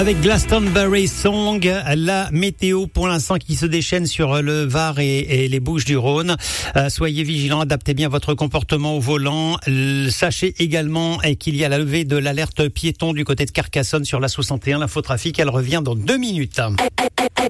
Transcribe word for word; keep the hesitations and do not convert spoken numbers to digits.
Avec Glastonbury Song, la météo pour l'instant qui se déchaîne sur le Var et, et les Bouches-du-Rhône. Euh, soyez vigilants, adaptez bien votre comportement au volant. L- sachez également qu'il y a la levée de l'alerte piéton du côté de Carcassonne sur la soixante et un. L'infotrafic, elle revient dans deux minutes.